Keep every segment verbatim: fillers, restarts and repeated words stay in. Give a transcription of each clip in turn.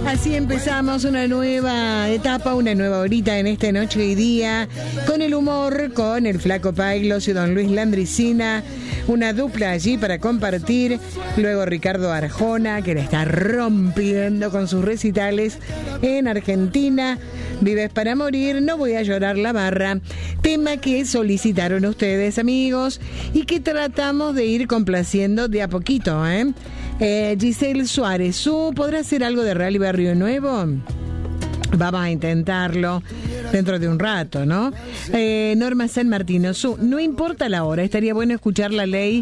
Así empezamos una nueva etapa, una nueva horita en esta noche y día, con el humor, con el Flaco Paiglos y don Luis Landricina, una dupla allí para compartir. Luego Ricardo Arjona, que la está rompiendo con sus recitales en Argentina. Vives para morir, no voy a llorar la barra. Tema que solicitaron ustedes, amigos, y que tratamos de ir complaciendo de a poquito, ¿eh? Eh, Giselle Suárez, ¿su podrá hacer algo de Rally Barrio Nuevo? Vamos a intentarlo dentro de un rato, ¿no? Eh, Norma San Martino, su, no importa la hora, estaría bueno escuchar La Ley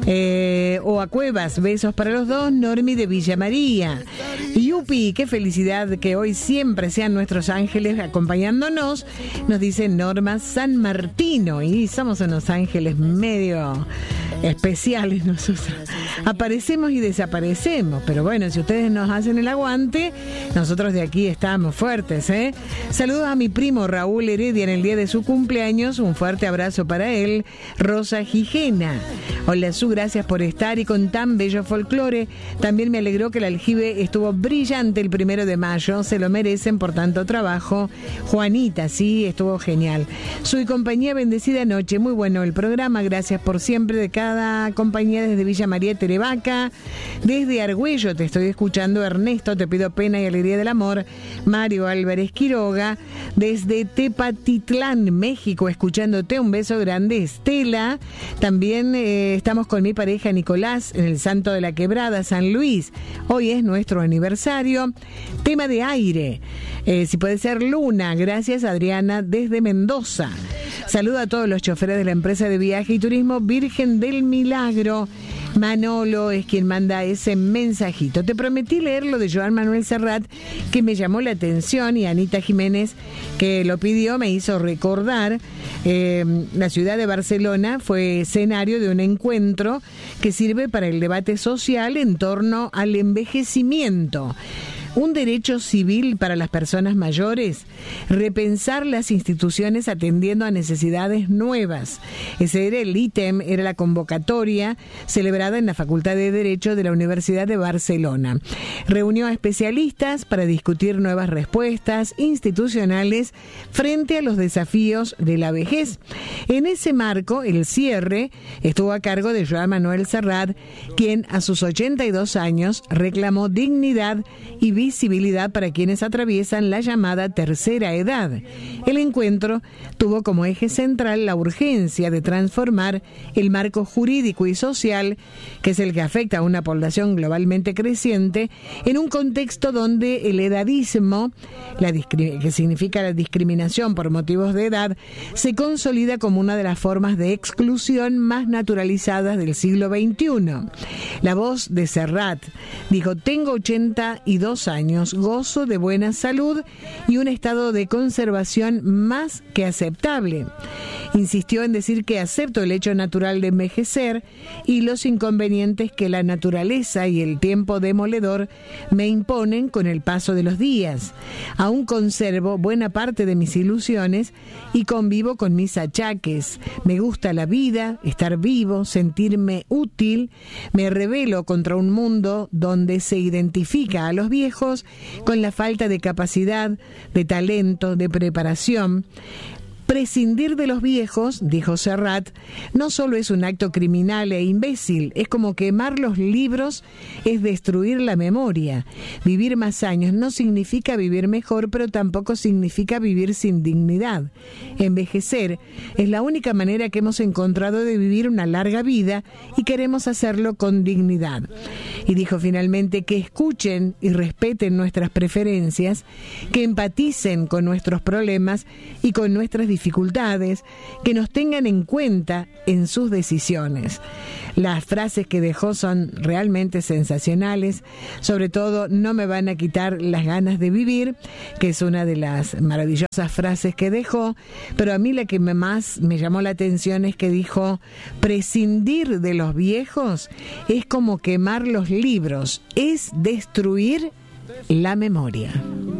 eh, o a Cuevas. Besos para los dos, Normi de Villa María. Yupi, qué felicidad que hoy siempre sean nuestros ángeles acompañándonos, nos dice Norma San Martino. Y somos unos ángeles medio especiales nosotros. Aparecemos y desaparecemos, pero bueno, si ustedes nos hacen el aguante, nosotros de aquí estamos fuertes, ¿eh? Saludos a mi primo Raúl Heredia en el día de su cumpleaños, un fuerte abrazo para él. Rosa Gijena, hola Su, gracias por estar y con tan bello folclore. También me alegró que el aljibe estuvo brillante el primero de mayo, se lo merecen por tanto trabajo. Juanita, sí, estuvo genial. Su y compañía, bendecida noche, muy bueno el programa, gracias por siempre de cada compañía desde Villa María Terevaca. Desde Argüello te estoy escuchando, Ernesto, te pido pena y alegría del amor. Mario Álvarez Quiroga, desde Tepatitlán, México, escuchándote, un beso grande. Estela, también eh, estamos con mi pareja Nicolás en el Santo de la Quebrada, San Luis. Hoy es nuestro aniversario. Tema de aire, eh, si puede ser Luna, gracias Adriana desde Mendoza. Saludo a todos los choferes de la empresa de viaje y turismo Virgen del Milagro. Manolo es quien manda ese mensajito. Te prometí leer lo de Joan Manuel Serrat, que me llamó la atención, y Anita Jiménez, que lo pidió, me hizo recordar. Eh, la ciudad de Barcelona fue escenario de un encuentro que sirve para el debate social en torno al envejecimiento. Un derecho civil para las personas mayores, repensar las instituciones atendiendo a necesidades nuevas. Ese era el ítem, era la convocatoria celebrada en la Facultad de Derecho de la Universidad de Barcelona. Reunió a especialistas para discutir nuevas respuestas institucionales frente a los desafíos de la vejez. En ese marco, el cierre estuvo a cargo de Joan Manuel Serrat, quien a sus ochenta y dos años reclamó dignidad y visibilidad para quienes atraviesan la llamada tercera edad. El encuentro tuvo como eje central la urgencia de transformar el marco jurídico y social, que es el que afecta a una población globalmente creciente, en un contexto donde el edadismo, la discri- que significa la discriminación por motivos de edad, se consolida como una de las formas de exclusión más naturalizadas del siglo veintiuno. La voz de Serrat dijo: tengo ochenta y dos años, gozo de buena salud y un estado de conservación más que aceptable. Insistió en decir que acepto el hecho natural de envejecer y los inconvenientes que la naturaleza y el tiempo demoledor me imponen con el paso de los días. Aún conservo buena parte de mis ilusiones y convivo con mis achaques. Me gusta la vida, estar vivo, sentirme útil. Me rebelo contra un mundo donde se identifica a los viejos con la falta de capacidad, de talento, de preparación. Prescindir de los viejos, dijo Serrat, no solo es un acto criminal e imbécil, es como quemar los libros, es destruir la memoria. Vivir más años no significa vivir mejor, pero tampoco significa vivir sin dignidad. Envejecer es la única manera que hemos encontrado de vivir una larga vida y queremos hacerlo con dignidad. Y dijo finalmente que escuchen y respeten nuestras preferencias, que empaticen con nuestros problemas y con nuestras dificultades, que nos tengan en cuenta en sus decisiones. Las frases que dejó son realmente sensacionales, sobre todo no me van a quitar las ganas de vivir, que es una de las maravillosas frases que dejó, pero a mí la que más me llamó la atención es que dijo: prescindir de los viejos es como quemar los libros, es destruir la memoria.